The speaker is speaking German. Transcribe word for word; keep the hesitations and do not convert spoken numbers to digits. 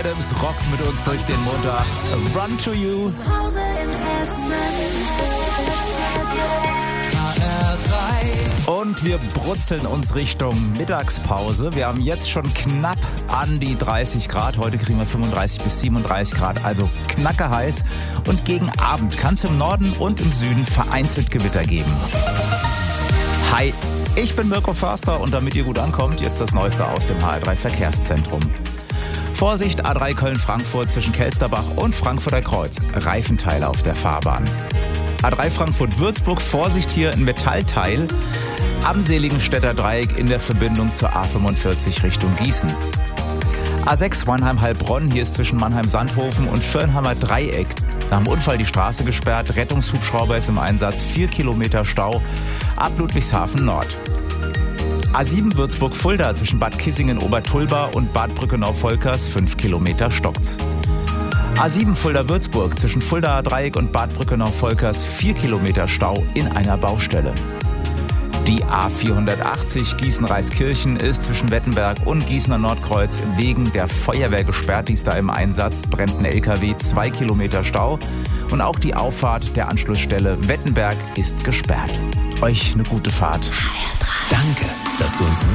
Adams rockt mit uns durch den Montag. Run to You. Zu Hause in Hessen. Und wir brutzeln uns Richtung Mittagspause. Wir haben jetzt schon knapp an die dreißig Grad. Heute kriegen wir fünfunddreißig bis siebenunddreißig Grad, also knacke heiß. Und gegen Abend kann es im Norden und im Süden vereinzelt Gewitter geben. Hi, ich bin Mirko Förster und damit ihr gut ankommt, jetzt das Neueste aus dem H R drei Verkehrszentrum. Vorsicht, A drei Köln-Frankfurt zwischen Kelsterbach und Frankfurter Kreuz. Reifenteile auf der Fahrbahn. A drei Frankfurt-Würzburg, Vorsicht hier, ein Metallteil am Seligenstädter Dreieck in der Verbindung zur A fünfundvierzig Richtung Gießen. A sechs Mannheim-Heilbronn, hier ist zwischen Mannheim-Sandhofen und Firnheimer Dreieck nach dem Unfall die Straße gesperrt. Rettungshubschrauber ist im Einsatz, vier Kilometer Stau ab Ludwigshafen Nord. A sieben Würzburg-Fulda zwischen Bad Kissingen-Obertulba und Bad Brückenau-Volkers, fünf Kilometer stockt's. A sieben Fulda-Würzburg zwischen Fuldaer Dreieck und Bad Brückenau-Volkers, vier Kilometer Stau in einer Baustelle. Die A vierhundertachtzig Gießen-Reiskirchen ist zwischen Wettenberg und Gießener Nordkreuz wegen der Feuerwehr gesperrt. Die ist da im Einsatz, brennt ein L K W, zwei Kilometer Stau. Und auch die Auffahrt der Anschlussstelle Wettenberg ist gesperrt. Euch eine gute Fahrt. Danke, dass du uns